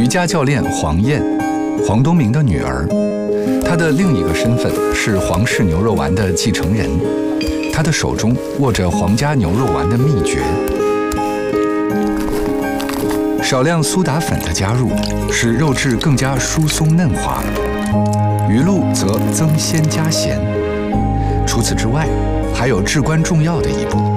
瑜伽教练黄燕，黄东明的女儿。她的另一个身份是皇氏牛肉丸的继承人，她的手中握着皇家牛肉丸的秘诀。少量苏打粉的加入，使肉质更加疏松嫩滑；鱼露则增鲜加咸。除此之外，还有至关重要的一步。